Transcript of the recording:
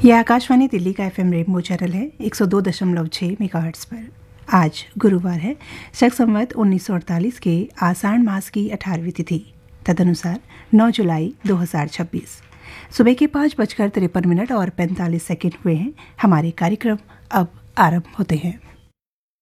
यह आकाशवाणी दिल्ली का FM rainbow channel है 102.6 मेगाहर्ट्ज़ पर। आज गुरुवार है, शक संवत 1948 के आषाढ़ मास की 18वीं तिथि, तदनुसार 9 जुलाई 2026। सुबह के 5:53 और 45 सेकंड हुए हैं। हमारे कार्यक्रम अब आरंभ होते हैं।